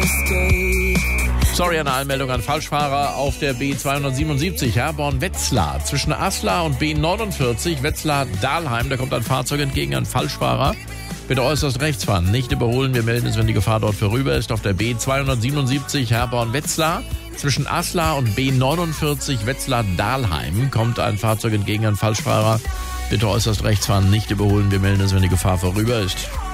Sorry, eine Anmeldung an Falschfahrer auf der B277, Herborn-Wetzlar. Zwischen Aslar und B49, Wetzlar-Dahlheim, da kommt ein Fahrzeug entgegen, ein Falschfahrer. Bitte äußerst rechts fahren, nicht überholen. Wir melden es, wenn die Gefahr dort vorüber ist. Auf der B277, Herborn-Wetzlar. Zwischen Aslar und B49, Wetzlar-Dahlheim, kommt ein Fahrzeug entgegen, ein Falschfahrer. Bitte äußerst rechts fahren, nicht überholen. Wir melden es, wenn die Gefahr vorüber ist.